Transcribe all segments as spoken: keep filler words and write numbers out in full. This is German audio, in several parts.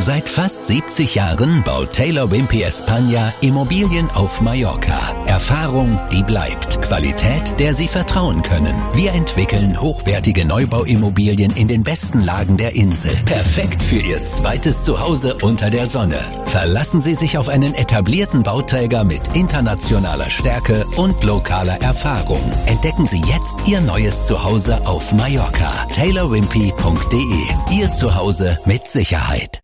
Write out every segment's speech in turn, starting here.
Seit fast siebzig Jahren baut Taylor Wimpey España Immobilien auf Mallorca. Erfahrung, die bleibt. Qualität, der Sie vertrauen können. Wir entwickeln hochwertige Neubauimmobilien in den besten Lagen der Insel. Perfekt für Ihr zweites Zuhause unter der Sonne. Verlassen Sie sich auf einen etablierten Bauträger mit internationaler Stärke und lokaler Erfahrung. Entdecken Sie jetzt Ihr neues Zuhause auf Mallorca. taylor wimpey punkt de. Ihr Zuhause mit Sicherheit.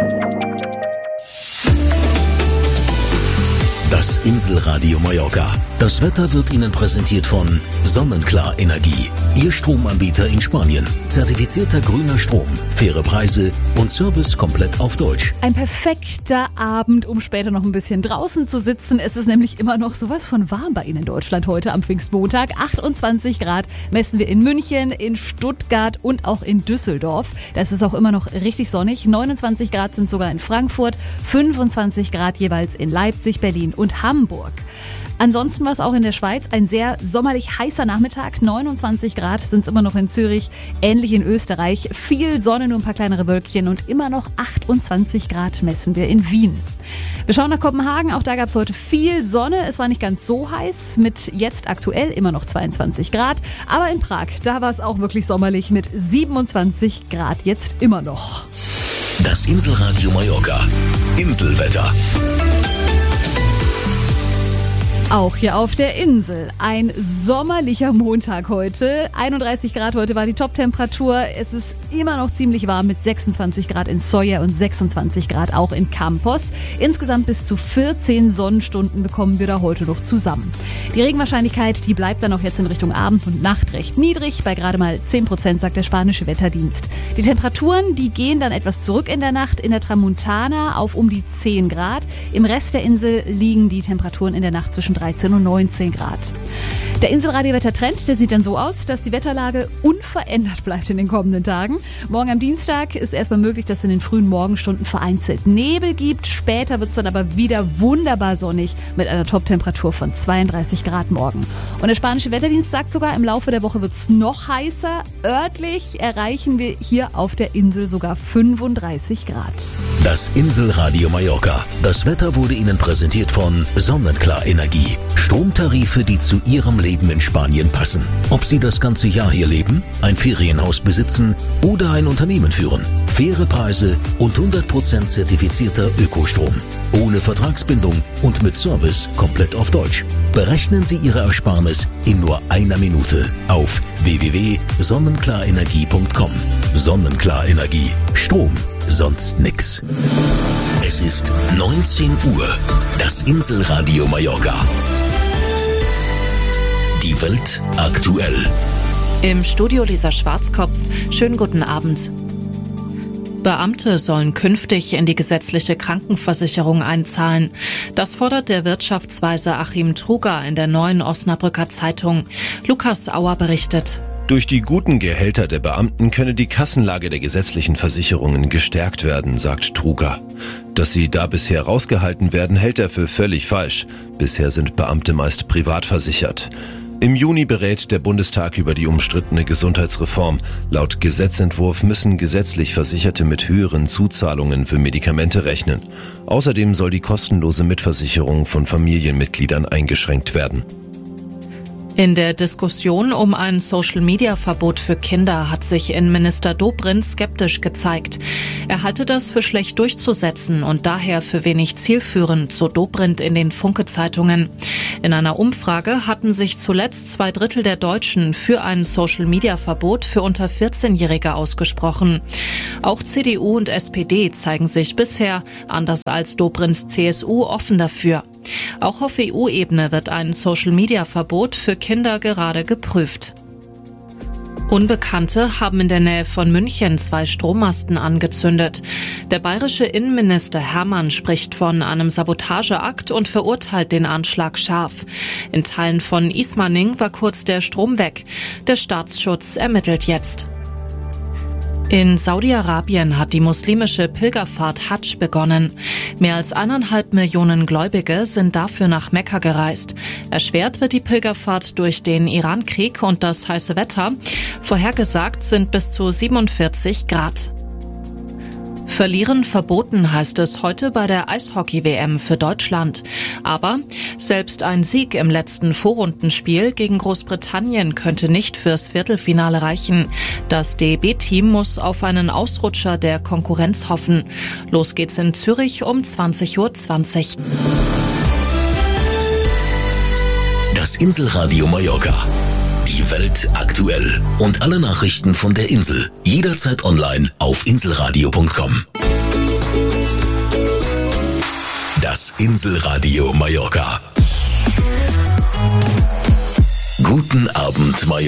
Das Inselradio Mallorca. Das Wetter wird Ihnen präsentiert von Sonnenklar Energie. Ihr Stromanbieter in Spanien. Zertifizierter grüner Strom, faire Preise und Service komplett auf Deutsch. Ein perfekter Abend, um später noch ein bisschen draußen zu sitzen. Es ist nämlich immer noch sowas von warm bei Ihnen in Deutschland heute am Pfingstmontag. achtundzwanzig Grad messen wir in München, in Stuttgart und auch in Düsseldorf. Das ist auch immer noch richtig sonnig. neunundzwanzig Grad sind sogar in Frankfurt, fünfundzwanzig Grad jeweils in Leipzig, Berlin und Hamburg. Ansonsten war es auch in der Schweiz ein sehr sommerlich heißer Nachmittag. neunundzwanzig Grad sind es immer noch in Zürich, ähnlich in Österreich. Viel Sonne, nur ein paar kleinere Wölkchen und immer noch achtundzwanzig Grad messen wir in Wien. Wir schauen nach Kopenhagen, auch da gab es heute viel Sonne. Es war nicht ganz so heiß, mit jetzt aktuell immer noch zweiundzwanzig Grad. Aber in Prag, da war es auch wirklich sommerlich mit siebenundzwanzig Grad jetzt immer noch. Das Inselradio Mallorca. Inselwetter. Auch hier auf der Insel. Ein sommerlicher Montag heute. einunddreißig Grad heute war die Toptemperatur. Es ist immer noch ziemlich warm mit sechsundzwanzig Grad in Sojer und sechsundzwanzig Grad auch in Campos. Insgesamt bis zu vierzehn Sonnenstunden bekommen wir da heute noch zusammen. Die Regenwahrscheinlichkeit, die bleibt dann auch jetzt in Richtung Abend und Nacht recht niedrig, bei gerade mal zehn Prozent, sagt der spanische Wetterdienst. Die Temperaturen, die gehen dann etwas zurück in der Nacht. In der Tramontana auf um die zehn Grad. Im Rest der Insel liegen die Temperaturen in der Nacht zwischen dreizehn und neunzehn Grad. Der Inselradio-Wettertrend, der sieht dann so aus, dass die Wetterlage unverändert bleibt in den kommenden Tagen. Morgen am Dienstag ist erstmal möglich, dass es in den frühen Morgenstunden vereinzelt Nebel gibt. Später wird es dann aber wieder wunderbar sonnig mit einer Toptemperatur von zweiunddreißig Grad morgen. Und der spanische Wetterdienst sagt sogar, im Laufe der Woche wird es noch heißer. Örtlich erreichen wir hier auf der Insel sogar fünfunddreißig Grad. Das Inselradio Mallorca. Das Wetter wurde Ihnen präsentiert von Sonnenklar Energie. Stromtarife, die zu Ihrem Leben in Spanien passen. Ob Sie das ganze Jahr hier leben, ein Ferienhaus besitzen oder ein Unternehmen führen. Faire Preise und hundert Prozent zertifizierter Ökostrom. Ohne Vertragsbindung und mit Service komplett auf Deutsch. Berechnen Sie Ihre Ersparnis in nur einer Minute auf w w w punkt sonnenklarenergie punkt com. Sonnenklar Energie. Strom, sonst nix. Es ist neunzehn Uhr. Das Inselradio Mallorca. Die Welt aktuell. Im Studio Lisa Schwarzkopf. Schönen guten Abend. Beamte sollen künftig in die gesetzliche Krankenversicherung einzahlen. Das fordert der Wirtschaftsweise Achim Truger in der Neuen Osnabrücker Zeitung. Lukas Auer berichtet. Durch die guten Gehälter der Beamten könne die Kassenlage der gesetzlichen Versicherungen gestärkt werden, sagt Truger. Dass sie da bisher rausgehalten werden, hält er für völlig falsch. Bisher sind Beamte meist privat versichert. Im Juni berät der Bundestag über die umstrittene Gesundheitsreform. Laut Gesetzentwurf müssen gesetzlich Versicherte mit höheren Zuzahlungen für Medikamente rechnen. Außerdem soll die kostenlose Mitversicherung von Familienmitgliedern eingeschränkt werden. In der Diskussion um ein Social-Media-Verbot für Kinder hat sich Innenminister Dobrindt skeptisch gezeigt. Er halte das für schlecht durchzusetzen und daher für wenig zielführend, so Dobrindt in den Funke-Zeitungen. In einer Umfrage hatten sich zuletzt zwei Drittel der Deutschen für ein Social-Media-Verbot für unter vierzehnjährige ausgesprochen. Auch C D U und S P D zeigen sich bisher, anders als Dobrindts C S U, offen dafür. Auch auf E U-Ebene wird ein Social-Media-Verbot für Kinder gerade geprüft. Unbekannte haben in der Nähe von München zwei Strommasten angezündet. Der bayerische Innenminister Hermann spricht von einem Sabotageakt und verurteilt den Anschlag scharf. In Teilen von Ismaning war kurz der Strom weg. Der Staatsschutz ermittelt jetzt. In Saudi-Arabien hat die muslimische Pilgerfahrt Hadsch begonnen. Mehr als eineinhalb Millionen Gläubige sind dafür nach Mekka gereist. Erschwert wird die Pilgerfahrt durch den Iran-Krieg und das heiße Wetter. Vorhergesagt sind bis zu siebenundvierzig Grad. Verlieren verboten, heißt es heute bei der Eishockey-W M für Deutschland. Aber selbst ein Sieg im letzten Vorrundenspiel gegen Großbritannien könnte nicht fürs Viertelfinale reichen. Das D E B-Team muss auf einen Ausrutscher der Konkurrenz hoffen. Los geht's in Zürich um zwanzig Uhr zwanzig. Das Inselradio Mallorca. Die Welt aktuell. Und alle Nachrichten von der Insel. Jederzeit online auf inselradio punkt com. Das Inselradio Mallorca. Guten Abend, Mallorca.